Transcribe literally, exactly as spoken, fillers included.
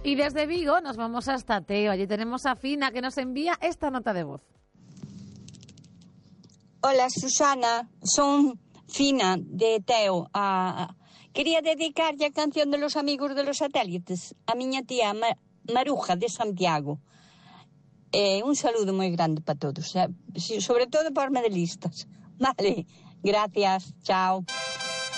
Y desde Vigo nos vamos hasta Teo. Allí tenemos a Fina que nos envía esta nota de voz. Hola, Susana. Son Fina de Teo. Ah, quería dedicarlle a canción de los amigos de los satélites a miña tía Ma- Maruja de Santiago. Eh, un saludo moi grande para todos, eh, sobre todo para os medalistas. Vale, gracias, chao.